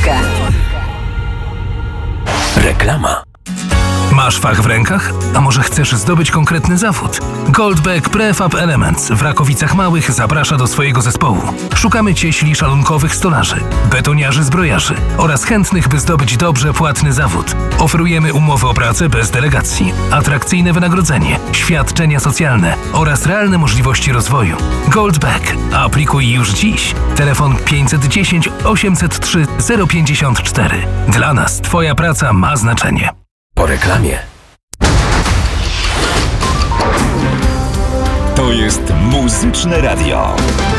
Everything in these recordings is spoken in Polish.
muzykę. Reklama. Masz fach w rękach? A może chcesz zdobyć konkretny zawód? Goldbeck Prefab Elements w Rakowicach Małych zaprasza do swojego zespołu. Szukamy cieśli szalunkowych stolarzy, betoniarzy zbrojarzy oraz chętnych, by zdobyć dobrze płatny zawód. Oferujemy umowy o pracę bez delegacji, atrakcyjne wynagrodzenie, świadczenia socjalne oraz realne możliwości rozwoju. Goldbeck. Aplikuj już dziś. Telefon 510 803 054. Dla nas Twoja praca ma znaczenie. Po reklamie. To jest Muzyczne Radio.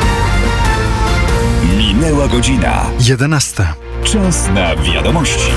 Minęła godzina 11. Czas na wiadomości.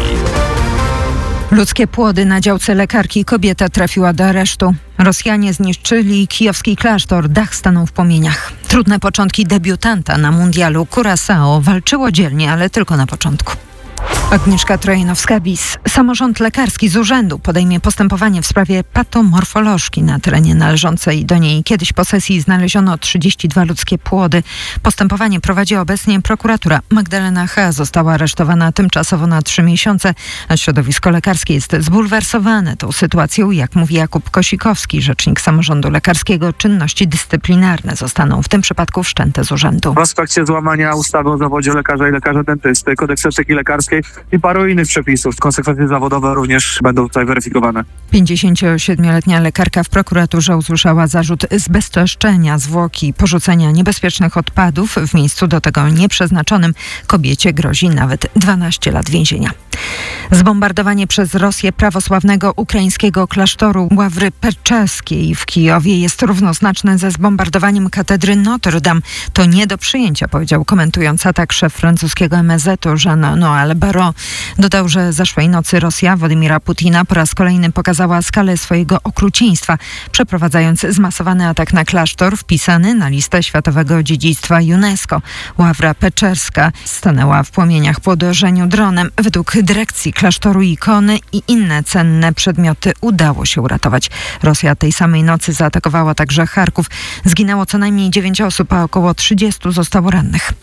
Ludzkie płody na działce lekarki. Kobieta trafiła do aresztu. Rosjanie zniszczyli kijowski klasztor. Dach stanął w płomieniach. Trudne początki debiutanta na mundialu. Curaçao walczyło dzielnie, ale tylko na początku. Agnieszka Trojanowska-Bis. Samorząd lekarski z urzędu podejmie postępowanie w sprawie patomorfolożki na terenie należącej do niej. Kiedyś po sesji znaleziono 32 ludzkie płody. Postępowanie prowadzi obecnie prokuratura. Magdalena H. została aresztowana tymczasowo na 3 miesiące, a środowisko lekarskie jest zbulwersowane tą sytuacją. Jak mówi Jakub Kosikowski, rzecznik samorządu lekarskiego, czynności dyscyplinarne zostaną w tym przypadku wszczęte z urzędu. W aspekcie złamania ustawy o zawodzie lekarza i lekarza dentysty, kodeksu etyki lekarskiej i paru innych przepisów. Konsekwencje zawodowe również będą tutaj weryfikowane. 57-letnia lekarka w prokuraturze usłyszała zarzut zbezczeszczenia zwłok i porzucenia niebezpiecznych odpadów w miejscu do tego nieprzeznaczonym. Kobiecie grozi nawet 12 lat więzienia. Zbombardowanie przez Rosję prawosławnego ukraińskiego klasztoru Ławry Peczeskiej w Kijowie jest równoznaczne ze zbombardowaniem katedry Notre Dame. To nie do przyjęcia, powiedział komentując atak szef francuskiego MSZ-u Jean-Noël Barrot. Dodał, że zeszłej nocy Rosja Władimira Putina po raz kolejny pokazała skalę swojego okrucieństwa, przeprowadzając zmasowany atak na klasztor wpisany na listę Światowego Dziedzictwa UNESCO. Ławra Peczerska stanęła w płomieniach po uderzeniu dronem. Według dyrekcji klasztoru ikony i inne cenne przedmioty udało się uratować. Rosja tej samej nocy zaatakowała także Charków. Zginęło co najmniej 9 osób, a około 30 zostało rannych.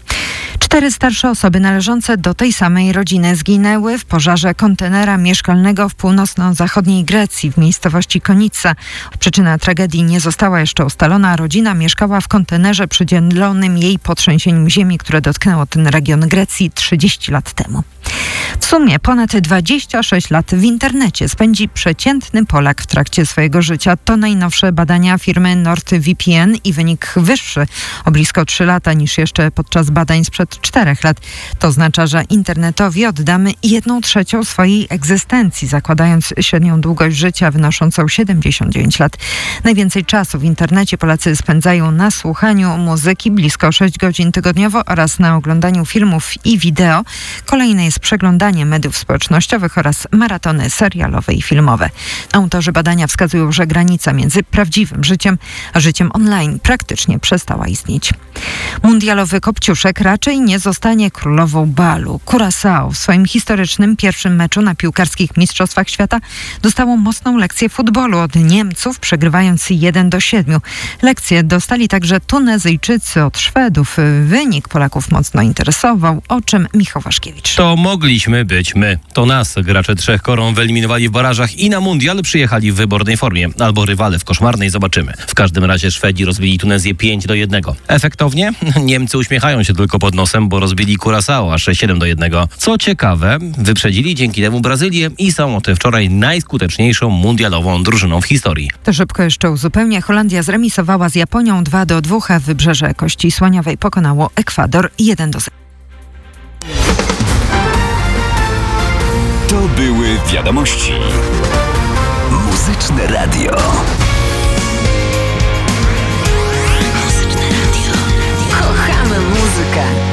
4 starsze osoby należące do tej samej rodziny zginęły w pożarze kontenera mieszkalnego w północno-zachodniej Grecji w miejscowości Konica. Przyczyna tragedii nie została jeszcze ustalona. Rodzina mieszkała w kontenerze przydzielonym jej potrzęsieniem ziemi, które dotknęło ten region Grecji 30 lat temu. W sumie ponad 26 lat w internecie spędzi przeciętny Polak w trakcie swojego życia. To najnowsze badania firmy NordVPN i wynik wyższy o blisko 3 lata niż jeszcze podczas badań sprzed 4 lat. To oznacza, że internetowi oddamy 1/3 swojej egzystencji, zakładając średnią długość życia wynoszącą 79 lat. Najwięcej czasu w internecie Polacy spędzają na słuchaniu muzyki, blisko 6 godzin tygodniowo, oraz na oglądaniu filmów i wideo. Kolejne jest przeglądanie mediów społecznościowych oraz maratony serialowe i filmowe. Autorzy badania wskazują, że granica między prawdziwym życiem a życiem online praktycznie przestała istnieć. Mundialowy kopciuszek raczej nie zostanie królową balu. Curaçao w swoim historycznym pierwszym meczu na piłkarskich mistrzostwach świata dostało mocną lekcję futbolu od Niemców, przegrywając 1-7. Lekcje dostali także Tunezyjczycy od Szwedów. Wynik Polaków mocno interesował, o czym Michał Waszkiewicz. To mogliśmy być my. To nas gracze 3 koron wyeliminowali w barażach i na mundial przyjechali w wybornej formie. Albo rywale w koszmarnej, zobaczymy. W każdym razie Szwedzi rozbili Tunezję 5-1. Efektownie? Niemcy uśmiechają się tylko pod nosem, bo rozbili Curaçao aż 7-1. Co ciekawe, wyprzedzili dzięki temu Brazylię i są od wczoraj najskuteczniejszą mundialową drużyną w historii. To szybko jeszcze uzupełnię. Holandia zremisowała z Japonią 2-2, a Wybrzeże Kości Słoniowej pokonało Ekwador 1-0. To były wiadomości. Muzyczne Radio. Kochamy muzykę.